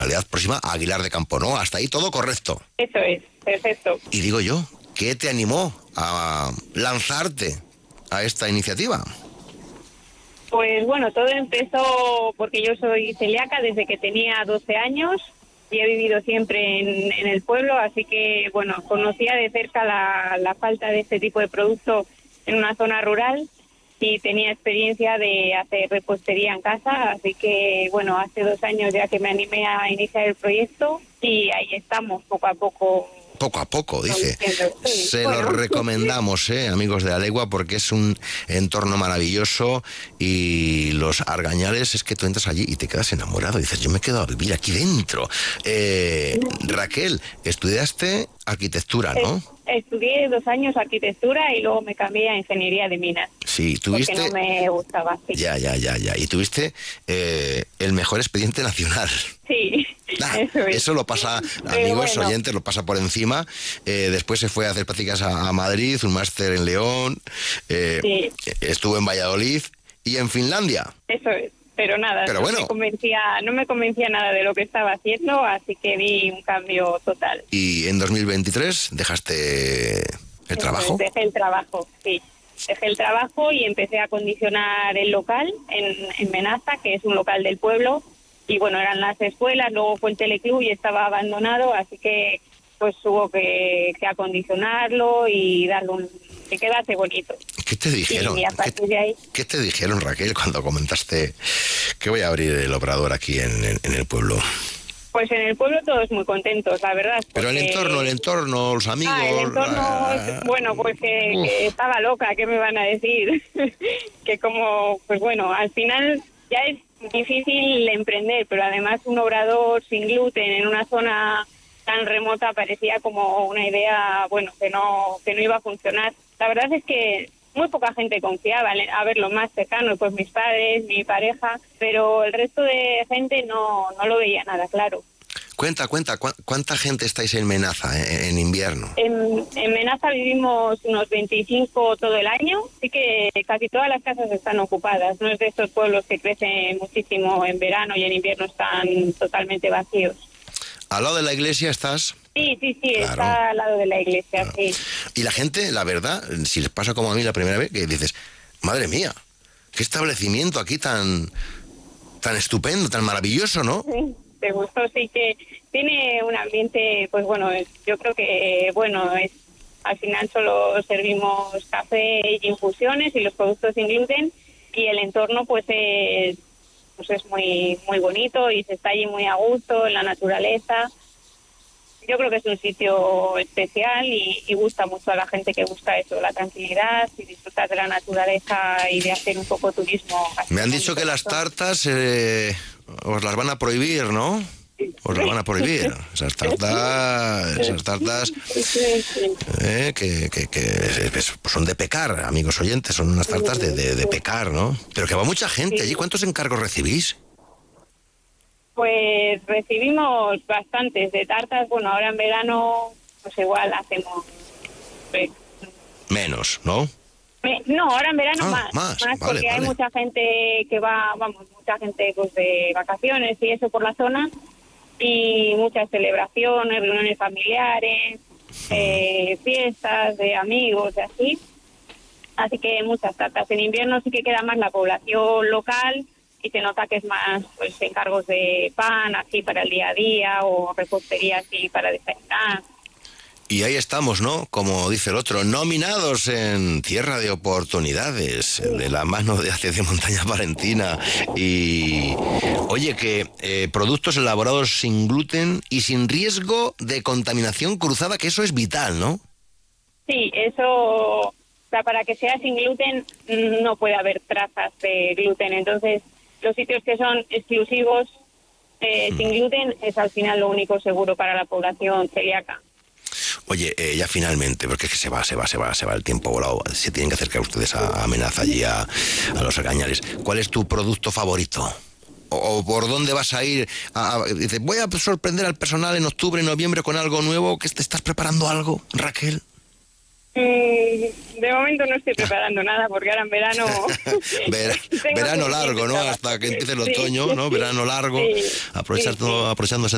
localidad próxima a Aguilar de Campo, ¿no? Hasta ahí todo correcto. Eso es, perfecto. Y digo yo, ¿qué te animó a lanzarte a esta iniciativa? Pues bueno, todo empezó porque yo soy celíaca desde que tenía 12 años y he vivido siempre en el pueblo, así que bueno, conocía de cerca la falta de este tipo de producto en una zona rural y tenía experiencia de hacer repostería en casa, así que bueno, hace 2 años ya que me animé a iniciar el proyecto y ahí estamos poco a poco. Poco a poco, dice. Sí, Se lo recomendamos, amigos de la Legua, porque es un entorno maravilloso y los Argañales es que tú entras allí y te quedas enamorado. Dices, yo me he quedado a vivir aquí dentro. Raquel, estudiaste arquitectura, ¿no? Estudié 2 años arquitectura y luego me cambié a ingeniería de minas. Sí, tuviste... Porque no me gustaba. Sí. Ya. Y tuviste el mejor expediente nacional. Sí, eso lo pasa, amigos, oyentes, lo pasa por encima. Después se fue a hacer prácticas a Madrid, un máster en León, sí. Estuvo en Valladolid y en Finlandia. Eso es, pero nada, pero bueno. no me convencía nada de lo que estaba haciendo, así que vi un cambio total. ¿Y en 2023 dejaste el trabajo? Dejé el trabajo, sí. Dejé el trabajo y empecé a acondicionar el local en Menaza, que es un local del pueblo. Y bueno, eran las escuelas, luego fue el teleclub y estaba abandonado, así que pues hubo que acondicionarlo y darle que quedase bonito. ¿Qué te dijeron? Y a partir de ahí... ¿Qué te dijeron, Raquel, cuando comentaste que voy a abrir el obrador aquí en el pueblo? Pues en el pueblo todos muy contentos, la verdad. Pero el entorno, los amigos... el entorno, bueno, pues que estaba loca, ¿qué me van a decir? Que como, pues bueno, al final ya es difícil emprender, pero además un obrador sin gluten en una zona tan remota parecía como una idea, bueno, que no iba a funcionar. La verdad es que muy poca gente confiaba, a ver, lo más cercano, pues mis padres, mi pareja, pero el resto de gente no lo veía nada claro. Cuenta, ¿cuánta gente estáis en Menaza en invierno? En Menaza vivimos unos 25 todo el año, así que casi todas las casas están ocupadas. No es de estos pueblos que crecen muchísimo en verano y en invierno están totalmente vacíos. ¿Al lado de la iglesia estás? Sí, claro. Está al lado de la iglesia, claro. Sí. Y la gente, la verdad, si les pasa como a mí la primera vez, que dices, madre mía, qué establecimiento aquí tan estupendo, tan maravilloso, ¿no? Sí. Te gustó, sí, que tiene un ambiente, pues bueno, yo creo que, bueno, al final solo servimos café y infusiones y los productos sin gluten y el entorno pues es muy muy bonito y se está allí muy a gusto, en la naturaleza. Yo creo que es un sitio especial y gusta mucho a la gente que busca eso, la tranquilidad y disfrutar de la naturaleza y de hacer un poco turismo. Me han dicho que las tartas os las van a prohibir, ¿no? Os las van a prohibir. Esas tartas que son de pecar, amigos oyentes, son unas tartas de pecar, ¿no? Pero que va mucha gente allí. ¿Cuántos encargos recibís? Pues recibimos bastantes de tartas. Bueno, ahora en verano, pues igual hacemos... menos, ¿no? No, ahora en verano más porque hay mucha gente que va, mucha gente pues de vacaciones y eso por la zona y muchas celebraciones, reuniones familiares, fiestas de amigos, de así que muchas tartas. En invierno sí que queda más la población local y se nota que es más pues encargos de pan así para el día a día o repostería así para desayunar. Y ahí estamos, ¿no? Como dice el otro, nominados en Tierra de Oportunidades, de la mano de ACC Montaña Palentina. Y, oye, que productos elaborados sin gluten y sin riesgo de contaminación cruzada, que eso es vital, ¿no? Sí, eso, o sea, para que sea sin gluten no puede haber trazas de gluten. Entonces, los sitios que son exclusivos sin gluten es al final lo único seguro para la población celíaca. Oye, ya finalmente, porque es que se va el tiempo volado, se tienen que acercar ustedes a Menaza allí a los Argañales. ¿Cuál es tu producto favorito? ¿O por dónde vas a ir? Dices, voy a sorprender al personal en octubre, noviembre con algo nuevo. ¿Que te estás preparando algo, Raquel? De momento no estoy preparando nada porque ahora en verano... verano largo, ¿no? Hasta que empiece el otoño, ¿no? Verano largo, aprovechando esa